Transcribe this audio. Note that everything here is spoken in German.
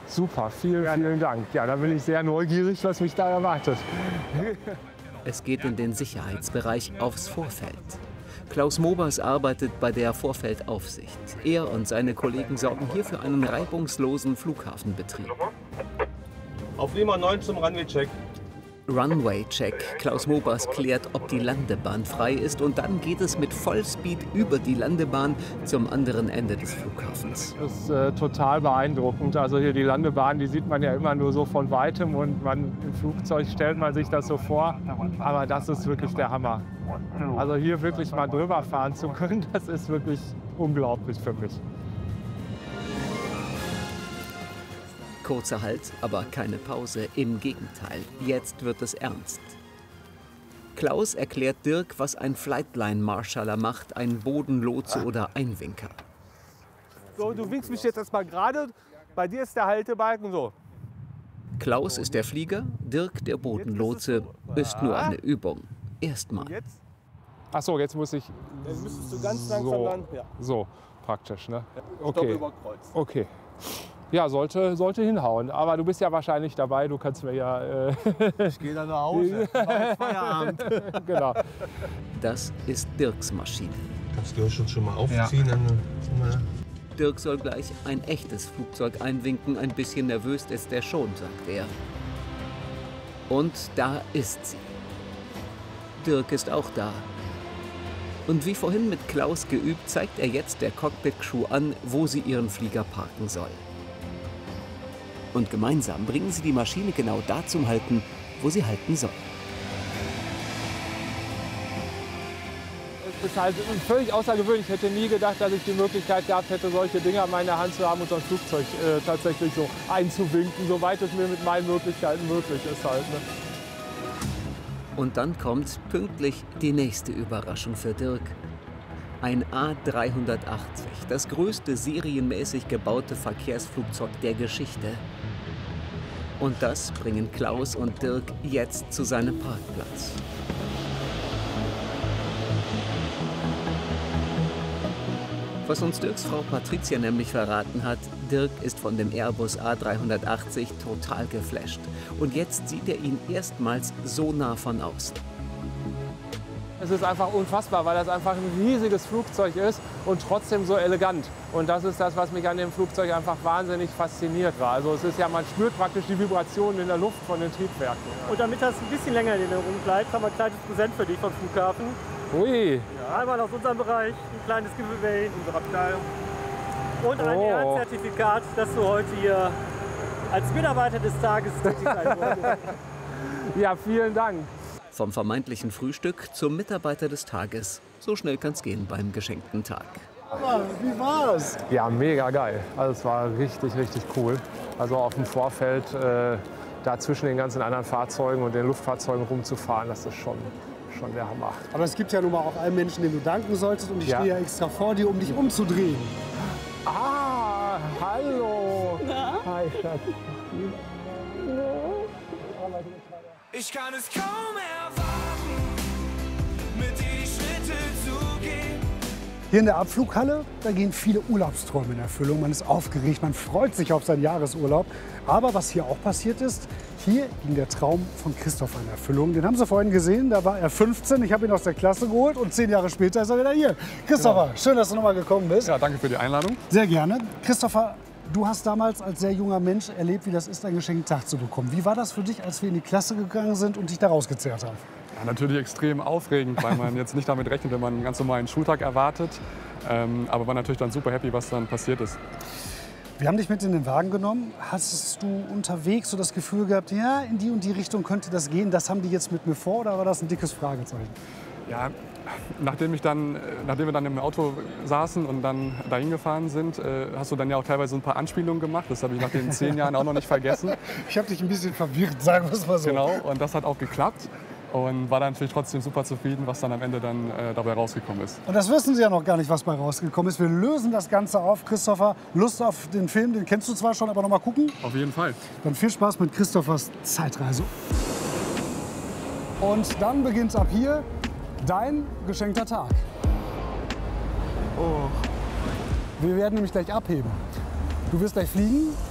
Super, vielen Dank. Ja, da bin ich sehr neugierig, was mich da erwartet. Es geht in den Sicherheitsbereich aufs Vorfeld. Klaus Mobers arbeitet bei der Vorfeldaufsicht. Er und seine Kollegen sorgen hier für einen reibungslosen Flughafenbetrieb. Auf Lima 9 zum Runway-Check. Runway-Check. Klaus Mobers klärt, ob die Landebahn frei ist, und dann geht es mit Vollspeed über die Landebahn zum anderen Ende des Flughafens. Das ist total beeindruckend. Also hier die Landebahn, die sieht man ja immer nur so von Weitem und im Flugzeug stellt man sich das so vor. Aber das ist wirklich der Hammer. Also hier wirklich mal drüber fahren zu können, das ist wirklich unglaublich für mich. Kurzer Halt, aber keine Pause. Im Gegenteil, jetzt wird es ernst. Klaus erklärt Dirk, was ein Flightline-Marshaller macht, ein Bodenlotse oder Einwinker. So, du winkst mich jetzt erstmal gerade. Bei dir ist der Haltebalken so. Klaus ist der Flieger, Dirk der Bodenlotse. Ist nur eine Übung. Erstmal. Ach so, jetzt muss ich. Dann müsstest du ganz langsam landen. Ja. So, praktisch, ne? Okay. Okay. Ja, sollte hinhauen. Aber du bist ja wahrscheinlich dabei, du kannst mir ja... Ich gehe dann nach Hause. Feierabend. Genau. Das ist Dirks Maschine. Kannst du schon mal aufziehen? Ja. Dirk soll gleich ein echtes Flugzeug einwinken. Ein bisschen nervös ist er schon, sagt er. Und da ist sie. Dirk ist auch da. Und wie vorhin mit Klaus geübt, zeigt er jetzt der Cockpit-Crew an, wo sie ihren Flieger parken soll. Und gemeinsam bringen sie die Maschine genau da zum Halten, wo sie halten soll. Es ist halt völlig außergewöhnlich. Ich hätte nie gedacht, dass ich die Möglichkeit gehabt hätte, solche Dinger in meiner Hand zu haben und so ein Flugzeug tatsächlich so einzuwinken, soweit es mir mit meinen Möglichkeiten möglich ist halt. Ne? Und dann kommt pünktlich die nächste Überraschung für Dirk. Ein A380, das größte serienmäßig gebaute Verkehrsflugzeug der Geschichte. Und das bringen Klaus und Dirk jetzt zu seinem Parkplatz. Was uns Dirks Frau Patricia nämlich verraten hat, Dirk ist von dem Airbus A380 total geflasht. Und jetzt sieht er ihn erstmals so nah von außen. Es ist einfach unfassbar, weil das einfach ein riesiges Flugzeug ist und trotzdem so elegant. Und das ist das, was mich an dem Flugzeug einfach wahnsinnig fasziniert war. Also es ist ja, man spürt praktisch die Vibrationen in der Luft von den Triebwerken. Und damit das ein bisschen länger in Erinnerung bleibt, haben wir ein kleines Präsent für dich vom Flughafen. Ui! Ja, einmal aus unserem Bereich, ein kleines Giveaway, unsere Abteilung. Und ein Ehrenzertifikat, dass du heute hier als Mitarbeiter des Tages tätig sein wolltest. Ja, vielen Dank. Vom vermeintlichen Frühstück zum Mitarbeiter des Tages. So schnell kann's gehen beim geschenkten Tag. Aber wie war's? Ja, mega geil. Also es war richtig cool. Also auf dem Vorfeld da zwischen den ganzen anderen Fahrzeugen und den Luftfahrzeugen rumzufahren, das ist schon der Hammer. Aber es gibt ja nun mal auch einen Menschen, dem du danken solltest. Und ich stehe ja extra vor dir, um dich umzudrehen. Ah, hallo. Na? Hi, Schatz. Ich kann es kaum erwarten, mit dir die Schritte zu gehen. Hier in der Abflughalle, da gehen viele Urlaubsträume in Erfüllung. Man ist aufgeregt, man freut sich auf seinen Jahresurlaub. Aber was hier auch passiert ist, hier ging der Traum von Christopher in Erfüllung. Den haben Sie vorhin gesehen, da war er 15. Ich habe ihn aus der Klasse geholt und 10 Jahre später ist er wieder hier. Christopher, genau. Schön, dass du nochmal gekommen bist. Ja, danke für die Einladung. Sehr gerne. Christopher, du hast damals als sehr junger Mensch erlebt, wie das ist, einen geschenkten Tag zu bekommen. Wie war das für dich, als wir in die Klasse gegangen sind und dich da rausgezerrt haben? Ja, natürlich extrem aufregend, weil man jetzt nicht damit rechnet, wenn man einen ganz normalen Schultag erwartet. Aber war natürlich dann super happy, was dann passiert ist. Wir haben dich mit in den Wagen genommen. Hast du unterwegs so das Gefühl gehabt, ja, in die und die Richtung könnte das gehen, das haben die jetzt mit mir vor, oder war das ein dickes Fragezeichen? Ja, nachdem wir dann im Auto saßen und dann dahin gefahren sind, hast du dann ja auch teilweise ein paar Anspielungen gemacht. Das habe ich nach den 10 Jahren auch noch nicht vergessen. Ich habe dich ein bisschen verwirrt, sagen wir es mal so. Genau, und das hat auch geklappt. Und war dann natürlich trotzdem super zufrieden, was dann am Ende dann dabei rausgekommen ist. Und das wissen Sie ja noch gar nicht, was bei rausgekommen ist. Wir lösen das Ganze auf. Christopher, Lust auf den Film, den kennst du zwar schon, aber noch mal gucken? Auf jeden Fall. Dann viel Spaß mit Christophers Zeitreise. Und dann beginnt ab hier dein geschenkter Tag. Oh. Wir werden nämlich gleich abheben. Du wirst gleich fliegen